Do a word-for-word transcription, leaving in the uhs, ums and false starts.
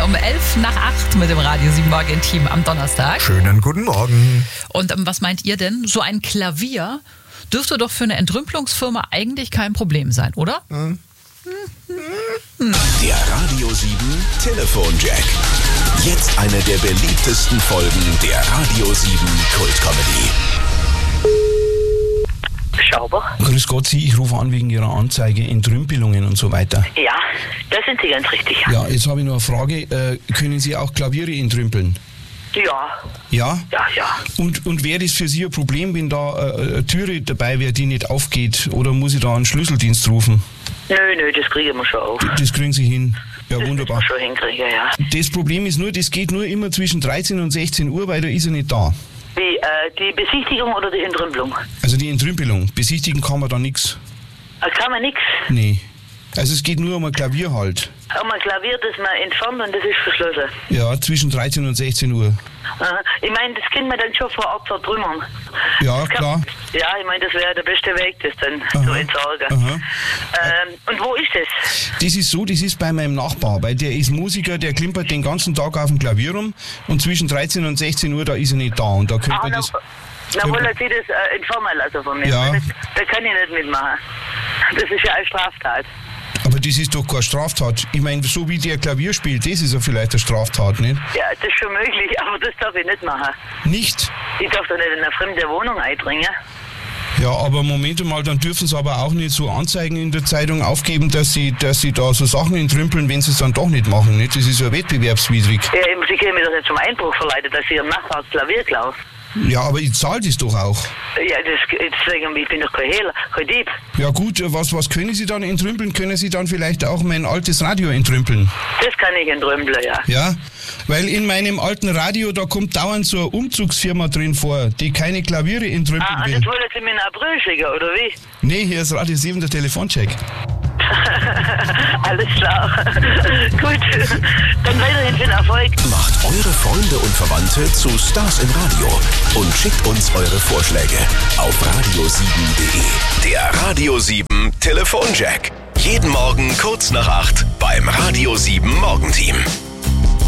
um elf nach acht mit dem Radio sieben Morgen-Team am Donnerstag. Schönen guten Morgen. Und ähm, was meint ihr denn? So ein Klavier dürfte doch für eine Entrümpelungsfirma eigentlich kein Problem sein, oder? Hm. Der Radio sieben Telefonjack. Jetzt eine der beliebtesten Folgen der Radio sieben Kultcomedy. Schauber. Grüß Gott, Sie, ich rufe an wegen Ihrer Anzeige, Entrümpelungen und so weiter. Ja, da sind Sie ganz richtig. Ja, jetzt habe ich noch eine Frage. Äh, können Sie auch Klaviere entrümpeln? Ja, Ja? ja, ja. Und, und wäre das für Sie ein Problem, wenn da äh, eine Türe dabei wäre, die nicht aufgeht? Oder muss ich da einen Schlüsseldienst rufen? Nö, nö, das kriegen wir schon auf. Das kriegen Sie hin. Ja, Das wunderbar. müssen wir schon hinkriegen, ja. Das Problem ist nur, das geht nur immer zwischen dreizehn und sechzehn Uhr, weil da ist er nicht da. Die, äh, die Besichtigung oder die Entrümpelung? Also die Entrümpelung. Besichtigen kann man da nichts. Da kann man nichts. Nee. Also es geht nur um ein Klavier halt. Aber ein Klavier, das man entfernt und das ist verschlossen. Ja, zwischen dreizehn und sechzehn Uhr. Aha. Ich meine, das können wir dann schon vor Ort zertrümmern. Ja, Das kann- klar. Ja, ich meine, das wäre der beste Weg, das dann Aha. zu entsorgen. Aha. Ähm, und wo ist das? Das ist so, das ist bei meinem Nachbar, weil der ist Musiker, der klimpert den ganzen Tag auf dem Klavier rum und zwischen dreizehn und sechzehn Uhr, da ist er nicht da und da könnte Ah, man na, das... na könnte- wollen Sie das äh, entfernen lassen von mir? Ja. Das, da kann ich nicht mitmachen. Das ist ja eine Straftat. Aber das ist doch keine Straftat. Ich meine, so wie der Klavier spielt, das ist ja vielleicht eine Straftat, nicht? Ja, das ist schon möglich, aber das darf ich nicht machen. Nicht? Ich darf doch nicht in eine fremde Wohnung eindringen. Ja, aber Moment mal, dann dürfen sie aber auch nicht so Anzeigen in der Zeitung aufgeben, dass sie, dass sie da so Sachen entrümpeln, wenn sie es dann doch nicht machen, nicht? Das ist ja wettbewerbswidrig. Ja, eben, Sie können mich doch nicht zum Einbruch verleiten, dass Sie Ihrem Nachbar das Klavier klauen. Ja, aber ich zahle das doch auch. Ja, das, deswegen, ich bin doch kein Hehler, kein Dieb. Ja gut, was, was können Sie dann entrümpeln? Können Sie dann vielleicht auch mein altes Radio entrümpeln? Das kann ich entrümpeln, ja. Ja, weil in meinem alten Radio, da kommt dauernd so eine Umzugsfirma drin vor, die keine Klaviere entrümpeln Ah, und will. jetzt wollen Sie mir einen Brüll schicken, oder wie? Nee, hier ist Radio sieben, der Telefoncheck. Alles klar. Gut, dann weiterhin viel Erfolg. Macht eure Freunde und Verwandte zu Stars im Radio und schickt uns eure Vorschläge auf radio sieben punkt de. Der Radio sieben Telefonjack. Jeden Morgen kurz nach acht beim Radio sieben Morgenteam.